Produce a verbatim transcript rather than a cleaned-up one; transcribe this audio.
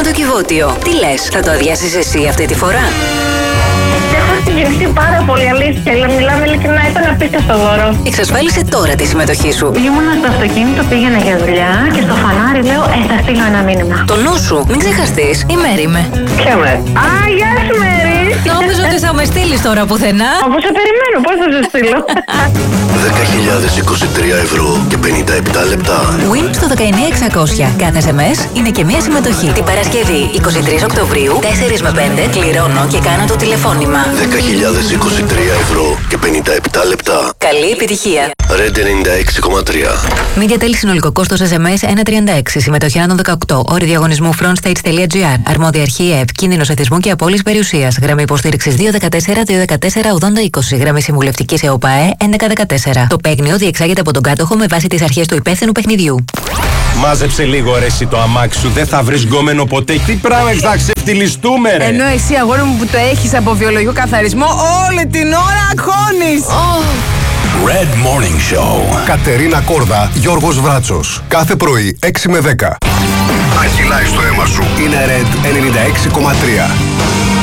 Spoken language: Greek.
το κυβότιο. Τι λες, θα το αδειάσεις εσύ αυτή τη φορά? Έχω συγκινηθεί πάρα πολύ, αλήθεια. Μιλάμε ειλικρινά, ήταν απίστευτο δώρο. Εξασφάλισε τώρα τη συμμετοχή σου. Ήμουνα στο αυτοκίνητο, πήγαινα για δουλειά και στο φανάρι λέω: Ε, θα στείλω ένα μήνυμα. Το νου σου, μην ξεχαστείς. Η Μέρη είμαι. Ποια Μέρη? Α, γεια σου, Μέρη. Νόμιζα ότι θα με στείλεις τώρα πουθενά. Όπως σε περιμένω, πώς θα σε στείλω? δέκα χιλιάδες είκοσι τρία ευρώ και πενήντα επτά λεπτά. Win στο δεκαεννιά εξακόσια. Κάθε ες εμ ες είναι και μία συμμετοχή. Την Παρασκευή εικοστή τρίτη Οκτωβρίου, τέσσερα με πέντε, κληρώνω και κάνω το τηλεφώνημα. δέκα χιλιάδες είκοσι τρία ευρώ και πενήντα επτά λεπτά. Καλή επιτυχία. Red ενενήντα έξι κόμμα τρία. Media Tel, συνολικό κόστος ες εμ ες ένα τριάντα έξι. Συμμετοχή άνω δεκαοκτώ. Όροι διαγωνισμού frontstage.gr. Αρμόδια αρχή ΕΕΠ. Κίνδυνος εθισμού και απώλειας περιουσίας. Γραμμή υποστήριξης δύο δεκατέσσερα δύο δεκατέσσερα ογδόντα είκοσι. Γραμμή συμβουλευτικής ΕΟΠΑΕ έντεκα δεκατέσσερα. Το παίγνιο διεξάγεται από τον κάτοχο με βάση τις αρχές του υπεύθυνου παιχνιδιού. Μάζεψε λίγο ρε εσύ το αμάξι σου, δεν θα βρεις γκόμενο ποτέ. Τι πράγμα έχεις να ξεφτυλιστούμε ρε. Ενώ εσύ αγόρι μου που το έχεις από βιολογικό καθαρισμό όλη την ώρα αγχώνεις. Oh. Red Morning Show. Κατερίνα Κόρδα, Γιώργος Βράτσος. Κάθε πρωί έξι με δέκα. Αν κυλάει στο αίμα σου, Είναι Red ενενήντα έξι κόμμα τρία.